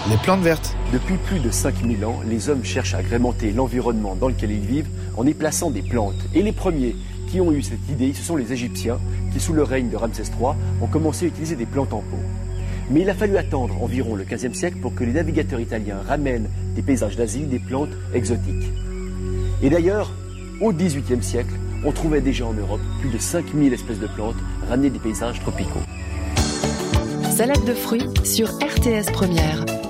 Les plantes vertes. Depuis plus de 5000 ans, les hommes cherchent à agrémenter l'environnement dans lequel ils vivent en y plaçant des plantes. Et les premiers qui ont eu cette idée, ce sont les Égyptiens, qui sous le règne de Ramsès III ont commencé à utiliser des plantes en pot. Mais il a fallu attendre environ le XVe siècle pour que les navigateurs italiens ramènent des paysages d'Asie des plantes exotiques. Et d'ailleurs, au XVIIIe siècle, on trouvait déjà en Europe plus de 5000 espèces de plantes ramenées des paysages tropicaux. Salade de fruits sur RTS Première.